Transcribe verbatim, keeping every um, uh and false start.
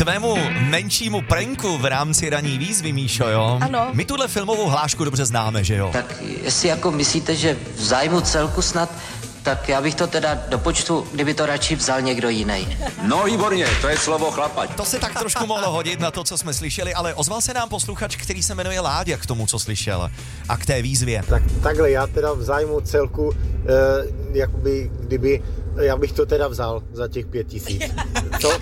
tvému menšímu pranku v rámci ranní výzvy, Míšo, jo? Ano. My tuhle filmovou hlášku dobře známe, že jo? Tak jestli jako myslíte, že v zájmu celku snad, tak já bych to teda dopočtu, kdyby to radši vzal někdo jiný. No výborně, to je slovo chlapa. To se tak trošku mohlo hodit na to, co jsme slyšeli, ale ozval se nám posluchač, který se jmenuje Láďa k tomu, co slyšel a k té výzvě. Tak takhle, já teda v zájmu celku, eh, jakoby, kdyby, já bych to teda vzal za těch pět tisíc.